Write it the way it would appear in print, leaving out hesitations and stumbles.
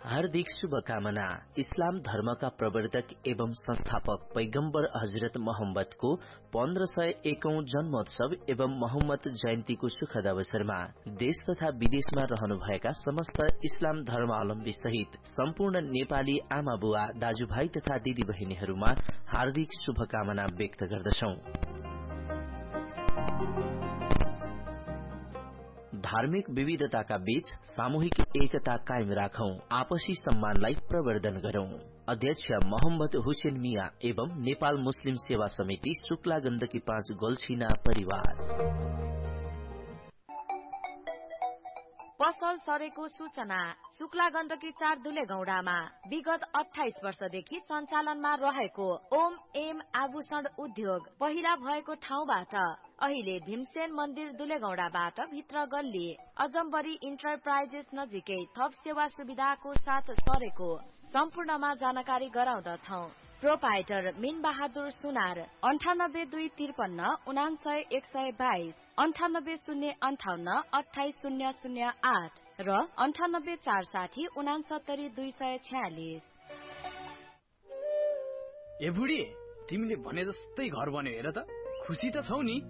हार्दिक शुभकामना। इस्लाम धर्मका प्रवर्तक एवं संस्थापक पैगम्बर हजरत मोहम्मदको 1501औं जन्मोत्सव एवं मोहम्मद जयन्तीको सुखद अवसरमा देश तथा विदेशमा रहनुभएका समस्त इस्लाम धर्मावलम्बी सहित सम्पूर्ण नेपाली आमा बुवा दाजुभाइ तथा दिदी बहिनीहरूमा हार्दिक शुभकामना व्यक्त गर्दछौं। धार्मिक विविधताका बीच सामूहिक एकता कायम राखौं, आपसी सम्मानलाई प्रवर्धन गरौं। अध्यक्ष मोहम्मद हुसेन मिया एवं नेपाल मुस्लिम सेवा समिति शुक्ला गण्डकी 5 गोल्छिना परिवार। पसल सरेको सूचना। शुक्ला गण्डकी 4 दुलेगौडामा विगत 28 वर्षदेखि सञ्चालनमा रहेको ओम एम आभूषण उद्योग पहिला भएको ठाउँबाट अहिले भीमसेन मन्दिर दुलेगौडाबाट भित्र गल्ली अजम्बरी इन्टरप्राइजेस नजिकै थप सेवा सुविधाको साथ सरेको सम्पूर्णमा जानकारी गराउँदछौ। प्रोपाइटर मिन बहादुर सुनार 982559 99122 9805 28008 र 98460 69246। ए बुढी, तिमीले भने जस्तै घर बन्यो हेर त। खुसी त छौ नि?